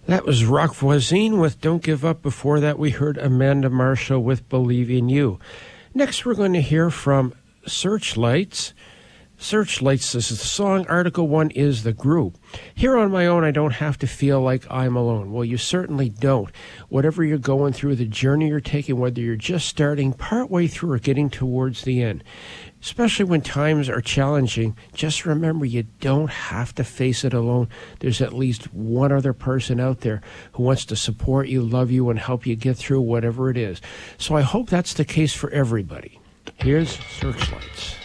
That was Rock Voisine with Don't Give Up. Before that, we heard Amanda Marshall with Believe in You. Next, we're going to hear from Searchlights. Searchlights is the song. Article 1 is the group. Here on my own, I don't have to feel like I'm alone. Well, you certainly don't. Whatever you're going through, the journey you're taking, whether you're just starting, partway through, or getting towards the end, especially when times are challenging, just remember you don't have to face it alone. There's at least one other person out there who wants to support you, love you, and help you get through whatever it is. So I hope that's the case for everybody. Here's Searchlights.